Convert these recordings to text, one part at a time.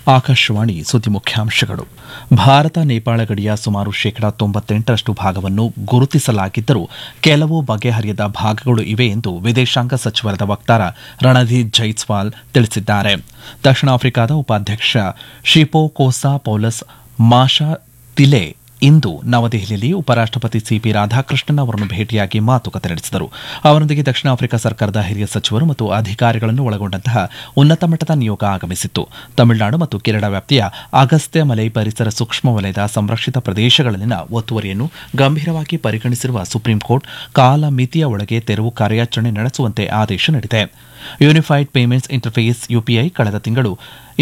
ಆಕಾಶವಾಣಿ ಸುದ್ದಿ ಮುಖ್ಯಾಂಶಗಳು. ಭಾರತ ನೇಪಾಳ ಗಡಿಯ ಸುಮಾರು 98% ಭಾಗವನ್ನು ಗುರುತಿಸಲಾಗಿದ್ದರೂ ಕೆಲವು ಬಗೆಹರಿಯದ ಭಾಗಗಳು ಇವೆ ಎಂದು ವಿದೇಶಾಂಗ ಸಚಿವಾಲಯದ ವಕ್ತಾರ ರಣದೀಪ್ ಜೈಸ್ವಾಲ್ ತಿಳಿಸಿದ್ದಾರೆ. ದಕ್ಷಿಣ ಆಫ್ರಿಕಾದ ಉಪಾಧ್ಯಕ್ಷ ಶಿಪೋಕೋಸಾ ಪೌಲಸ್ ಮಾಷಾತಿಲೆ ಇಂದು ನವದೆಹಲಿಯಲ್ಲಿ ಉಪರಾಷ್ಟಪತಿ ಸಿಪಿ ರಾಧಾಕೃಷ್ಣನ್ ಅವರನ್ನು ಭೇಟಿಯಾಗಿ ಮಾತುಕತೆ ನಡೆಸಿದರು. ಅವರೊಂದಿಗೆ ದಕ್ಷಿಣ ಆಫ್ರಿಕಾ ಸರ್ಕಾರದ ಹಿರಿಯ ಸಚಿವರು ಮತ್ತು ಅಧಿಕಾರಿಗಳನ್ನು ಒಳಗೊಂಡಂತಹ ಉನ್ನತ ಮಟ್ಟದ ನಿಯೋಗ ಆಗಮಿಸಿತ್ತು. ತಮಿಳುನಾಡು ಮತ್ತು ಕೇರಳ ವ್ಯಾಪ್ತಿಯ ಅಗಸ್ತ್ಯ ಮಲೈ ಪರಿಸರ ಸೂಕ್ಷ್ಮ ವಲಯದ ಸಂರಕ್ಷಿತ ಪ್ರದೇಶಗಳಲ್ಲಿನ ಒತ್ತುವರಿಯನ್ನು ಗಂಭೀರವಾಗಿ ಪರಿಗಣಿಸಿರುವ ಸುಪ್ರೀಂಕೋರ್ಟ್ ಕಾಲಮಿತಿಯ ಒಳಗೆ ತೆರವು ಕಾರ್ಯಾಚರಣೆ ನಡೆಸುವಂತೆ ಆದೇಶ ನೀಡಿದೆ. ಯೂನಿಫೈಡ್ ಪೇಮೆಂಟ್ಸ್ ಇಂಟರ್ಫೇಸ್ ಯುಪಿಐ ಕಳೆದ ತಿಂಗಳು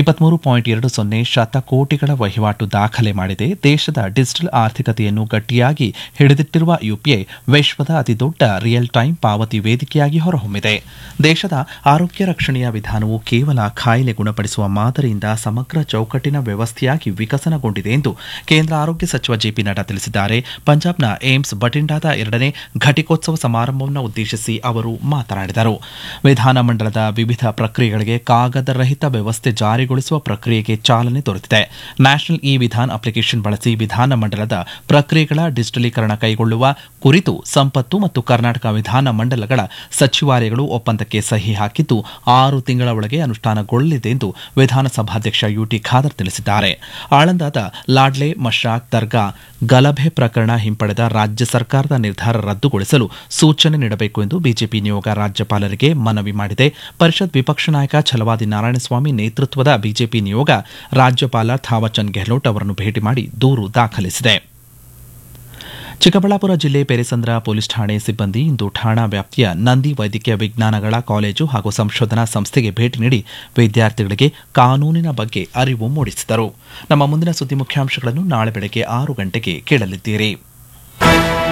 23.20 ಶತಕೋಟಿಗಳ ವಹಿವಾಟು ದಾಖಲೆ ಮಾಡಿದೆ. ದೇಶದ ಡಿಜಿಟಲ್ ಆರ್ಥಿಕತೆಯನ್ನು ಗಟ್ಟಿಯಾಗಿ ಹಿಡಿದಿಟ್ಟಿರುವ ಯುಪಿಐ ವಿಶ್ವದ ಅತಿದೊಡ್ಡ ರಿಯಲ್ ಟೈಮ್ ಪಾವತಿ ವೇದಿಕೆಯಾಗಿ ಹೊರಹೊಮ್ಮಿದೆ. ದೇಶದ ಆರೋಗ್ಯ ರಕ್ಷಣೆಯ ವಿಧಾನವು ಕೇವಲ ಕಾಯಿಲೆ ಗುಣಪಡಿಸುವ ಮಾದರಿಯಿಂದ ಸಮಗ್ರ ಚೌಕಟ್ಟಿನ ವ್ಯವಸ್ಥೆಯಾಗಿ ವಿಕಸನಗೊಂಡಿದೆ ಎಂದು ಕೇಂದ್ರ ಆರೋಗ್ಯ ಸಚಿವ ಜೆಪಿ ನಡ್ಡಾ ತಿಳಿಸಿದ್ದಾರೆ. ಪಂಜಾಬ್ನ ಏಮ್ಸ್ ಬಟಿಂಡಾದ 2ನೇ ಘಟಿಕೋತ್ಸವ ಸಮಾರಂಭವನ್ನು ಉದ್ದೇಶಿಸಿ ಅವರು ಮಾತನಾಡಿದರು. ವಿಧಾನಮಂಡಲದ ವಿವಿಧ ಪ್ರಕ್ರಿಯೆಗಳಿಗೆ ಕಾಗದ ರಹಿತ ವ್ಯವಸ್ಥೆ ಜಾರಿಗೊಳಿಸುವ ಪ್ರಕ್ರಿಯೆಗೆ ಚಾಲನೆ ದೊರೆತಿದೆ. ನ್ಯಾಷನಲ್ ಇ ವಿಧಾನ್ ಅಪ್ಲಿಕೇಶನ್ ಬಳಸಿ ವಿಧಾನಮಂಡಲದ ಪ್ರಕ್ರಿಯೆಗಳ ಡಿಜಿಟಲೀಕರಣ ಕೈಗೊಳ್ಳುವ ಕುರಿತು ಸಂಪತ್ತು ಮತ್ತು ಕರ್ನಾಟಕ ವಿಧಾನಮಂಡಲಗಳ ಸಚಿವಾಲಯಗಳು ಒಪ್ಪಂದಕ್ಕೆ ಸಹಿ ಹಾಕಿದ್ದು 6 ತಿಂಗಳ ಒಳಗೆ ಅನುಷ್ಠಾನಗೊಳ್ಳಲಿದೆ ಎಂದು ವಿಧಾನಸಭಾಧ್ಯಕ್ಷ ಯುಟಿ ಖಾದರ್ ತಿಳಿಸಿದ್ದಾರೆ. ಆಳಂದದ ಲಾಡ್ಲೆ ಮಶಾಕ್ ದರ್ಗಾ ಗಲಭೆ ಪ್ರಕರಣ ಹಿಂಪಡೆದ ರಾಜ್ಯ ಸರ್ಕಾರದ ನಿರ್ಧಾರ ರದ್ದುಗೊಳಿಸಲು ಸೂಚನೆ ನೀಡಬೇಕು ಎಂದು ಬಿಜೆಪಿ ನಿಯೋಗ ರಾಜ್ಯಪಾಲರಿಗೆ ಮನವಿ ಮಾಡಿದೆ. ಪರಿಷತ್ ವಿಪಕ್ಷ ನಾಯಕ ಛಲವಾದಿ ನಾರಾಯಣಸ್ವಾಮಿ ನೇತೃತ್ವದ ಬಿಜೆಪಿ ನಿಯೋಗ ರಾಜ್ಯಪಾಲ ಥಾವರ್ಚಂದ್ ಗೆಹ್ಲೋಟ್ ಅವರನ್ನು ಭೇಟಿ ಮಾಡಿ ದೂರು ದಾಖಲಿಸಿದೆ. ಚಿಕ್ಕಬಳ್ಳಾಪುರ ಜಿಲ್ಲೆ ಪೆರೆಸಂದ್ರ ಪೊಲೀಸ್ ಠಾಣೆ ಸಿಬ್ಬಂದಿ ಇಂದು ಠಾಣಾ ವ್ಯಾಪ್ತಿಯ ನಂದಿ ವೈದ್ಯಕೀಯ ವಿಜ್ಞಾನಗಳ ಕಾಲೇಜು ಹಾಗೂ ಸಂಶೋಧನಾ ಸಂಸ್ಥೆಗೆ ಭೇಟಿ ನೀಡಿ ವಿದ್ಯಾರ್ಥಿಗಳಿಗೆ ಕಾನೂನಿನ ಬಗ್ಗೆ ಅರಿವು ಮೂಡಿಸಿದರು. ನಮ್ಮ ಮುಂದಿನ ಸುದ್ದಿ ಮುಖ್ಯಾಂಶಗಳನ್ನು ನಾಳೆ ಬೆಳಗ್ಗೆ 6 ಗಂಟೆಗೆ ಕೇಳಲಿದ್ದೀರಿ.